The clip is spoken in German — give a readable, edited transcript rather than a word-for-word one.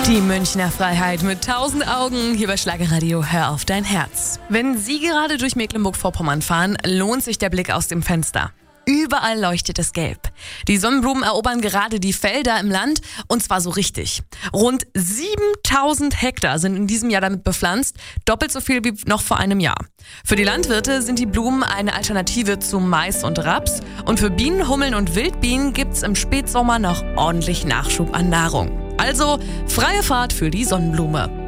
Die Münchner Freiheit mit 1000 Augen hier bei Schlagerradio. Hör auf dein Herz. Wenn Sie gerade durch Mecklenburg-Vorpommern fahren, lohnt sich der Blick aus dem Fenster. Überall leuchtet es gelb. Die Sonnenblumen erobern gerade die Felder im Land und zwar so richtig. Rund 7000 Hektar sind in diesem Jahr damit bepflanzt, doppelt so viel wie noch vor einem Jahr. Für die Landwirte sind die Blumen eine Alternative zu Mais und Raps und für Bienen, Hummeln und Wildbienen gibt's im Spätsommer noch ordentlich Nachschub an Nahrung. Also freie Fahrt für die Sonnenblume.